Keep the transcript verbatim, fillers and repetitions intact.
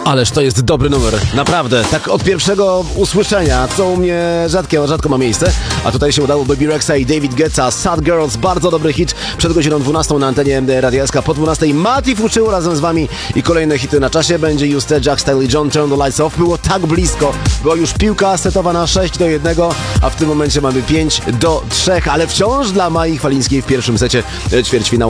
Ależ to jest dobry numer, naprawdę. Tak od pierwszego usłyszenia, co u mnie rzadko, rzadko ma miejsce. A tutaj się udało. Baby Rexha i David Guetta, Sad Girls, bardzo dobry hit. Przed godziną dwunastą na antenie Radia S K. Po dwunastej Mati Fuczył razem z wami i kolejne hity na czasie. Będzie Juste, Jack Style i John, Turn the Lights Off. Było tak blisko. Była już piłka setowa na sześć do jednego, a w tym momencie mamy pięć do trzech, ale wciąż dla Mai Chwalińskiej w pierwszym secie ćwierćfinału.